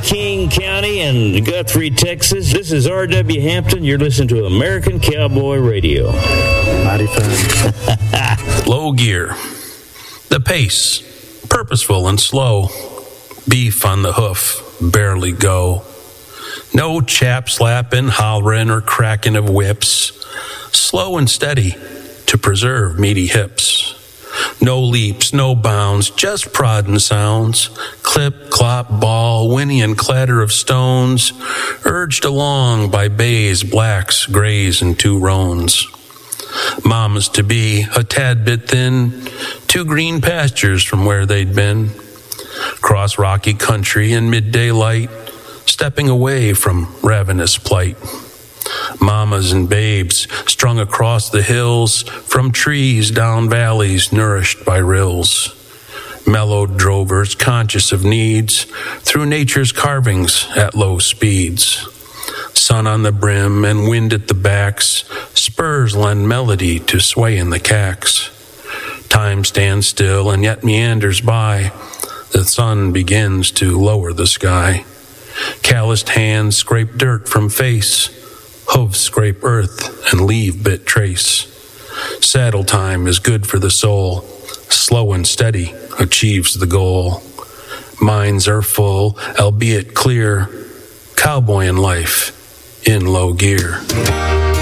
King County and Guthrie, Texas. This is R.W. Hampton. You're listening to American Cowboy Radio. Mighty fun. Low gear. The pace, purposeful and slow. Beef on the hoof, barely go. No chap slapping, hollering, or cracking of whips. Slow and steady to preserve meaty hips. No leaps, no bounds, just prodding sounds. Clip, clop, ball, whinny and clatter of stones, urged along by bays, blacks, grays, and two roans. Mamas to be a tad bit thin, 2 green pastures from where they'd been. Cross rocky country in midday light, stepping away from ravenous plight. Mamas and babes strung across the hills, from trees down valleys nourished by rills. Mellowed drovers conscious of needs, through nature's carvings at low speeds. Sun on the brim and wind at the backs, spurs lend melody to sway in the cacks. Time stands still and yet meanders by, the sun begins to lower the sky. Calloused hands scrape dirt from face, hooves scrape earth and leave bit trace. Saddle time is good for the soul, slow and steady achieves the goal. Minds are full, albeit clear, cowboy in life in low gear.